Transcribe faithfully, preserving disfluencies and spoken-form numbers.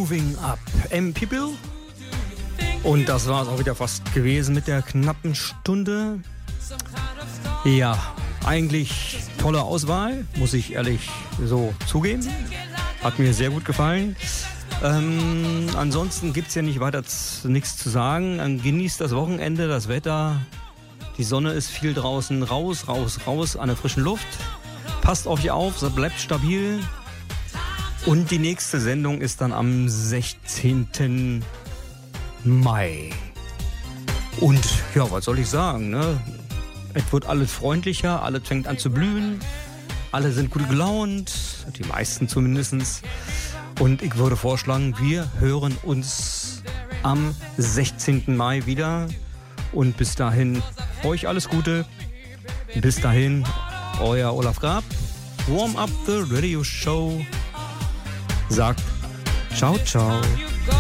Moving Up, M. People. Und das war es auch wieder fast gewesen mit der knappen Stunde. Ja, eigentlich tolle Auswahl, muss ich ehrlich so zugeben. Hat mir sehr gut gefallen. Ähm, ansonsten gibt es ja nicht weiter nichts zu sagen. Genießt das Wochenende, das Wetter. Die Sonne ist viel draußen. Raus, raus, raus an der frischen Luft. Passt auf euch auf, bleibt stabil. Und die nächste Sendung ist dann am sechzehnten Mai. Und ja, was soll ich sagen, ne? Es wird alles freundlicher, alles fängt an zu blühen, alle sind gut gelaunt, die meisten zumindest. Und ich würde vorschlagen, wir hören uns am sechzehnten Mai wieder. Und bis dahin, euch alles Gute. Bis dahin, euer Olaf Grab. Warm Up the Radio Show. Sagt ciao, ciao.